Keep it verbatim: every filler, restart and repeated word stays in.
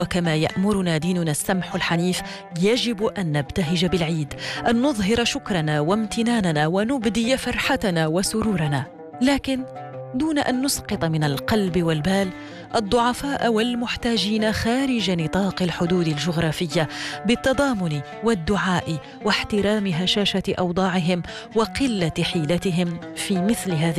وكما يأمرنا ديننا السمح الحنيف يجب أن نبتهج بالعيد، أن نظهر شكرنا وامتناننا ونبدي فرحتنا وسرورنا، لكن دون أن نسقط من القلب والبال الضعفاء والمحتاجين خارج نطاق الحدود الجغرافية، بالتضامن والدعاء واحترام هشاشة أوضاعهم وقلة حيلتهم في مثل هذه